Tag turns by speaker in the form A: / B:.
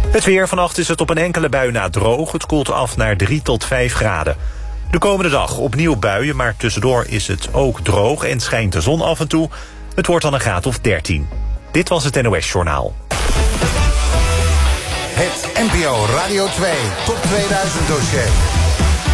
A: Het weer. Vannacht is het op een enkele bui na droog. Het koelt af naar 3 tot 5 graden. De komende dag opnieuw buien, maar tussendoor is het ook droog en schijnt de zon af en toe. Het wordt dan een graad of 13. Dit was het NOS Journaal.
B: Het NPO Radio 2 Top 2000 dossier.